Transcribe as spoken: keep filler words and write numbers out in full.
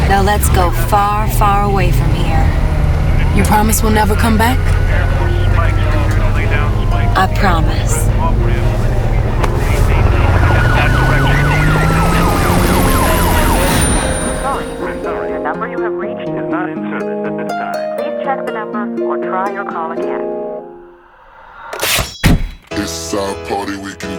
Now let's go far, far away from here. You promise we'll never come back? I promise. Sorry, the number you have reached is not in service at this time. Please check the number or try your call again. It's our party, we can